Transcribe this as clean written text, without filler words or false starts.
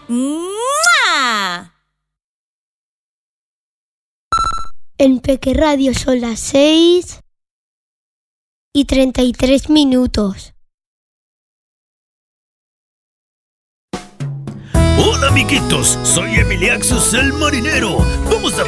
¡Mua! En Peque Radio son las 6:33. Hola amiguitos, soy Emiliaxus el marinero. Vamos a